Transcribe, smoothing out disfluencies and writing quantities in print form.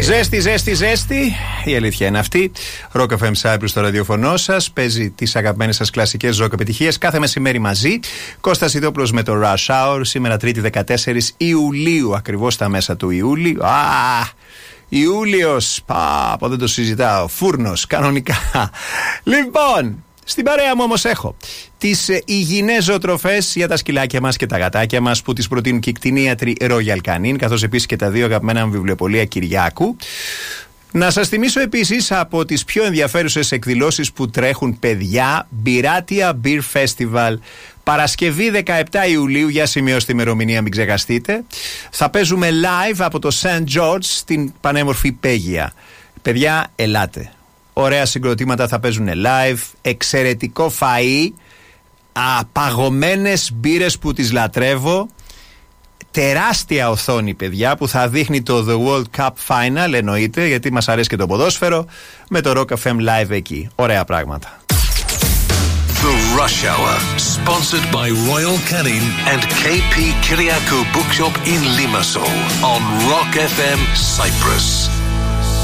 Ζέστη. Η αλήθεια είναι αυτή. Rock FM Cyprus στο ραδιοφωνό σας. Παίζει τις αγαπημένες σας κλασικές rock επιτυχίες κάθε μεσημέρι μαζί. Κώστας Ιδόπουλος με το Rush Hour. Σήμερα Τρίτη 14 Ιουλίου, ακριβώς στα μέσα του Ιούλιου. Ιούλιος. Δεν το συζητάω. Φούρνος, κανονικά. Λοιπόν. Στην παρέα μου όμως έχω τις υγιεινές ζωοτροφές για τα σκυλάκια μας και τα γατάκια μας που τις προτείνουν και οι κτηνίατροι Royal Canin, καθώς επίσης και τα δύο αγαπημένα μου βιβλιοπωλεία Κυριάκου. Να σας θυμίσω επίσης από τις πιο ενδιαφέρουσες εκδηλώσεις που τρέχουν, παιδιά, Μπιράτια Beer Festival. Παρασκευή 17 Ιουλίου, για σημειώστε τη ημερομηνία, μην ξεχαστείτε. Θα παίζουμε live από το St. George στην πανέμορφη Πέγια. Παιδιά, ελάτε. Ωραία συγκροτήματα θα παίζουν live, εξαιρετικό φαΐ, παγωμένες μπύρες που τις λατρεύω, τεράστια οθόνη, παιδιά, που θα δείχνει το The World Cup Final, εννοείται, γιατί μας αρέσει και το ποδόσφαιρο, με το Rock FM Live εκεί. Ωραία πράγματα. The Rush Hour, sponsored by Royal Canin and KP Kyriakou Bookshop in Limassol on Rock FM Cyprus.